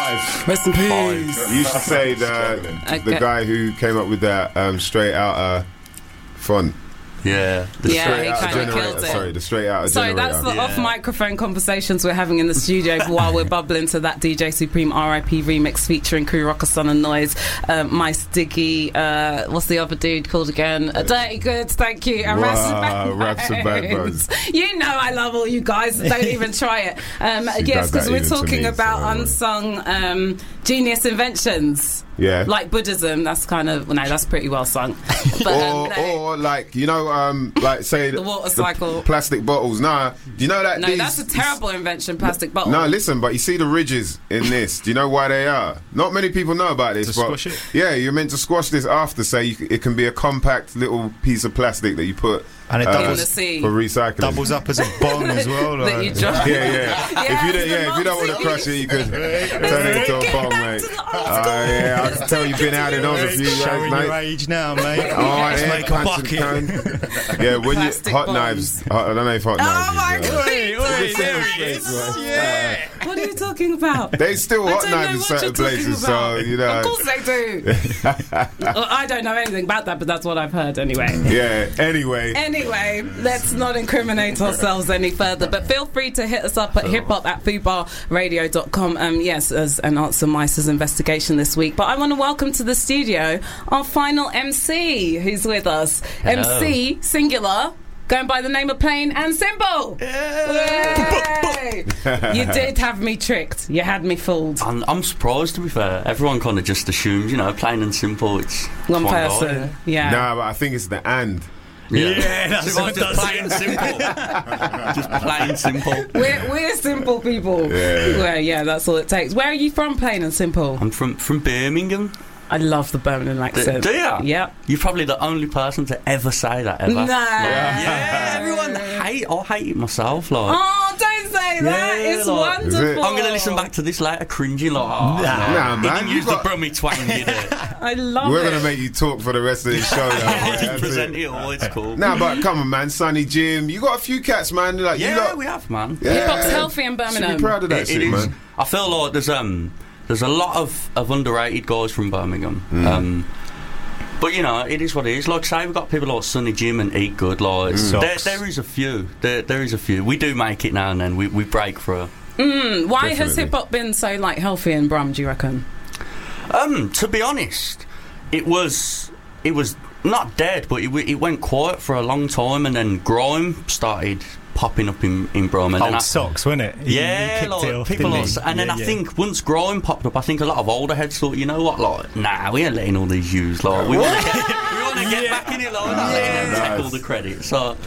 Rest in peace. You should say the guy who came up with that straight out font. Yeah, he kind of killed it. Sorry, the straight out of generator. That's the off-microphone conversations we're having in the studio while we're bubbling to that DJ Supreme R.I.P. remix featuring Crew Rocker, Sun and Noise, Mice Diggy, what's the other dude called again? Dirty Goods, thank you, and Raps and Backbones. You know I love all you guys, don't even try it. Yes, because we're talking about unsung genius inventions. Yeah, like Buddhism. That's kind of that's pretty well sung. But, or like like say the water cycle, plastic bottles. Nah, do you know that? No, that's a terrible invention. Plastic bottles. No, listen, but you see the ridges in this. Do you know why they are? Not many people know about this. But squash it. Yeah, you're meant to squash this after. Say it can be a compact little piece of plastic that you put. And it doubles in the sea. For recycling. Doubles up as a bong as well. Like. That you drop. If you don't want to crush it, you could turn it into a bong, mate. I can tell you've been out in Oz a few years, showing mate. your age now, mate. Let's make a bucket. Yeah, when Plastic you hot bombs. knives. I don't know if hot knives. Oh my God! Wait, there he is. Yeah. What are you talking about? They still hot knives in certain places, so you know. Of course they do. Well, I don't know anything about that, but that's what I've heard anyway. Yeah. Anyway, let's not incriminate ourselves any further. But feel free to hit us up at hiphop@fubarradio.com. Yes, as an answer Mice's investigation this week. But I want to welcome to the studio our final MC who's with us. Hello. MC singular. Going by the name of Plain and Simple. Yay! You did have me tricked. You had me fooled. I'm surprised, to be fair. Everyone kind of just assumes, Plain and Simple. It's one person. Guy, yeah. Nah, but I think it's the and. Yeah, that's what just plain simple. Just plain simple. We're simple people. Yeah, that's all it takes. Where are you from, Plain and Simple? I'm from Birmingham. I love the Birmingham accent. Do you? Yeah. You're probably the only person to ever say that ever. No. Yeah, everyone I hate it myself. Like. Oh, don't say that. It's wonderful. I'm going to listen back to this later, cringing like, nah, man. He didn't use the Brummie twang, did it? I love We're it. We're going to make you talk for the rest of this show. He didn't present it all. It's cool. Nah, but come on, man. Sonny Jim. You got a few cats, man. Like, we have, man. Yeah. Hip-hop's healthy in Birmingham. Should be proud of that shit, man. I feel like there's a lot of underrated guys from Birmingham. But it is what it is. Like say we've got people like Sonny Jim and Eat Good. Like there is a few. There is a few. We do make it now and then. We break through. Why Definitely. has hip hop been so healthy in Brum? Do you reckon? To be honest, it was not dead, but it went quiet for a long time, and then grime started popping up in Brum. Old Socks, wasn't it? Yeah, like, people like, and then I think once grime popped up, I think a lot of older heads thought, you know what, like, nah, we ain't letting all these use, like, we want to get back in it, like, not letting them take all the credit. So